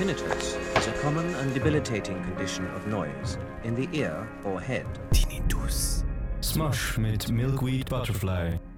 Tinnitus is a common and debilitating condition of noise in the ear or head. Tinnitus. Smush mit Milkweed Butterfly.